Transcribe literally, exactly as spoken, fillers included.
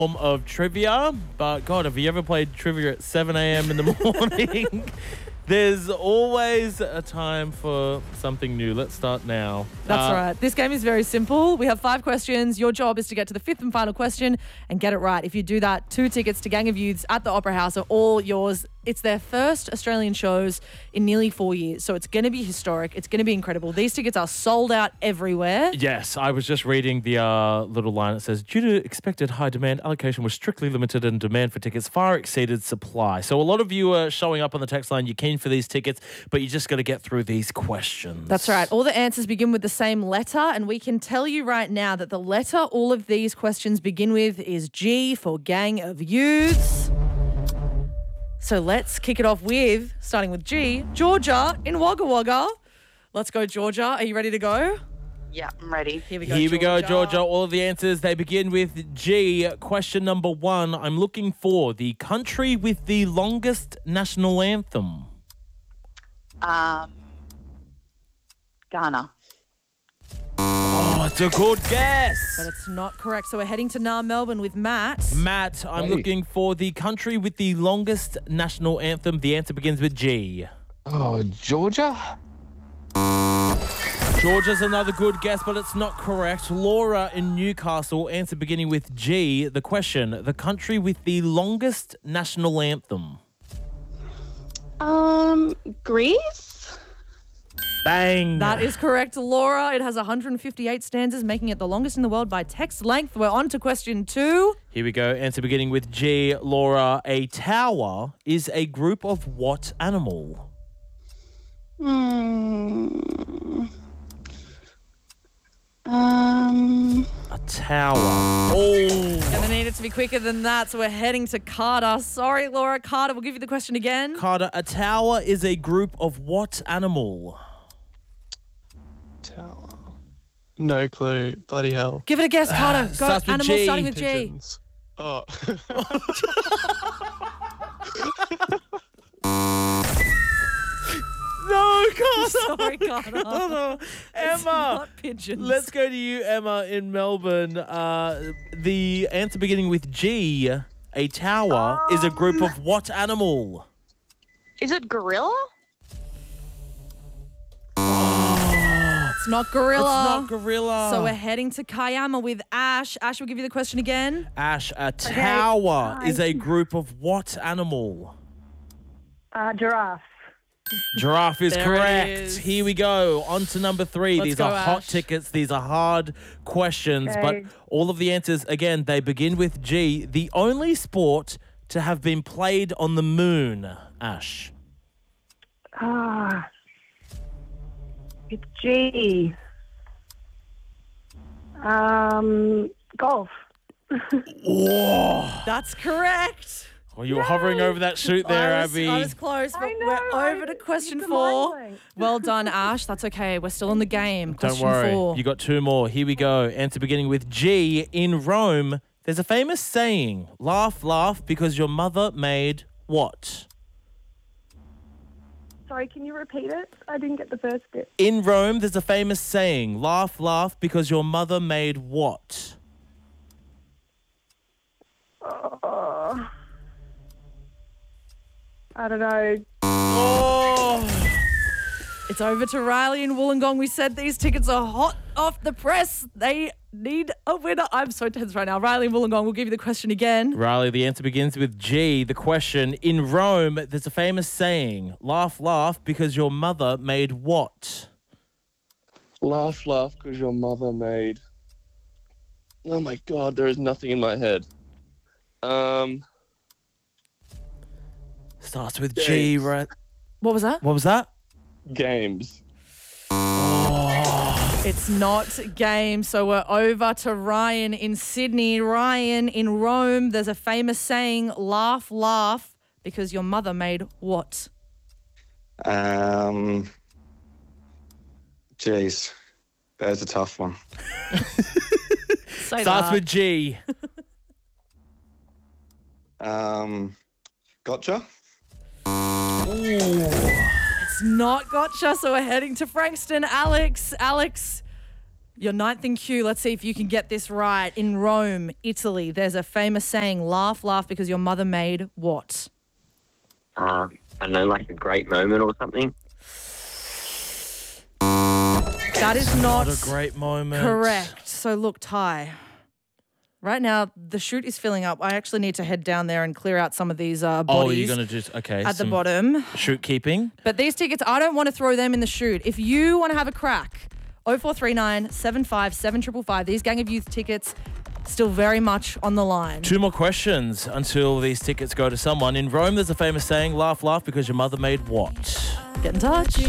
form of trivia, but God, have you ever played trivia at seven a.m. in the morning? There's always a time for something new. Let's start now. That's Uh, right. This game is very simple. We have five questions. Your job is to get to the fifth and final question and get it right. If you do that, two tickets to Gang of Youths at the Opera House are all yours. It's their first Australian shows in nearly four years, so it's going to be historic. It's going to be incredible. These tickets are sold out everywhere. Yes, I was just reading the uh, little line. It says, due to expected high demand, allocation was strictly limited and demand for tickets far exceeded supply. So a lot of you are showing up on the text line. You're keen for these tickets, but you just got to get through these questions. That's right. All the answers begin with the same letter, and we can tell you right now that the letter all of these questions begin with is G for Gang of Youths. So let's kick it off with, starting with G, Georgia in Wagga Wagga. Let's go, Georgia. Are you ready to go? Yeah, I'm ready. Here we go, Here we Georgia. go, Georgia. All of the answers, they begin with G. Question number one. I'm looking for the country with the longest national anthem. Um, Ghana. Oh, it's a good guess. But it's not correct. So we're heading to Nar Melbourne with Matt. Matt, I'm Hey. looking for the country with the longest national anthem. The answer begins with G. Oh, Georgia? Georgia's another good guess, but it's not correct. Laura in Newcastle, answer beginning with G. The question, the country with the longest national anthem. Um, Greece? Bang. That is correct, Laura. It has one hundred fifty-eight stanzas, making it the longest in the world by text length. We're on to question two. Here we go. Answer beginning with G. Laura, a tower is a group of what animal? Hmm. Um, A tower. Oh. Gonna need it to be quicker than that, so we're heading to Carter. Sorry, Laura. Carter, we'll give you the question again. Carter, a tower is a group of what animal? Tower. No clue. Bloody hell. Give it a guess, Carter. Go. starts with Animal G. starting with G. Pigeons. Oh. No, Carter. Sorry, Carter. Carter. It's Emma. not pigeons. Let's go to you, Emma, in Melbourne. Uh, the answer beginning with G, a tower, is a group of what animal? Is it gorilla? It's not gorilla. It's not gorilla. So we're heading to Kiama with Ash. Ash, we'll give you the question again. Ash, a tower Hi. is a group of what animal? uh, giraffe. Giraffe is There it correct. is. Here we go. On to number three. Let's These go, are hot Ash. tickets. These are hard questions. Okay. But all of the answers, again, they begin with G. The only sport to have been played on the moon, Ash. Ah, it's G. Um, golf. Oh, That's correct. well, you were hovering over that shoot there, I was, Abby. I was close, but I know, we're I- over to question it's a four. mind blank. Well done, Ash. That's okay. We're still in the game. Don't Question worry. four. You got two more. Here we go. Answer beginning with G. In Rome, there's a famous saying, laugh, laugh, because your mother made what? Sorry, can you repeat it? I didn't get the first bit. In Rome, there's a famous saying, laugh, laugh, because your mother made what? Oh, I don't know. Oh! It's over to Riley and Wollongong. We said these tickets are hot off the press. They need a winner. I'm so tense right now. Riley and Wollongong, we'll give you the question again. Riley, the answer begins with G. The question, in Rome, there's a famous saying, laugh, laugh, because your mother made what? Laugh, laugh, because your mother made. Oh my god, there is nothing in my head. Um, Starts with G, Games. right? What was that? What was that? games. It's not game, so we're over to Ryan in Sydney. Ryan, in Rome, there's a famous saying, laugh, laugh, because your mother made what? Um, jeez, that's a tough one. Say Starts that. with G. Um, gotcha. It's not gotcha, so we're heading to Frankston. Alex, Alex, Your ninth in queue. Let's see if you can get this right. In Rome, Italy, there's a famous saying, laugh, laugh because your mother made what? Uh, I don't know, like a great moment or something. That is not What a great moment. correct. So look, Ty, right now the chute is filling up. I actually need to head down there and clear out some of these uh, Oh, bodies you're going to just, okay. at the some bottom. Shoot keeping. But these tickets, I don't want to throw them in the chute. If you want to have a crack, oh four three nine, seven five seven five five. These Gang of Youth tickets still very much on the line. Two more questions until these tickets go to someone. In Rome, there's a famous saying, laugh, laugh because your mother made what? Get in touch.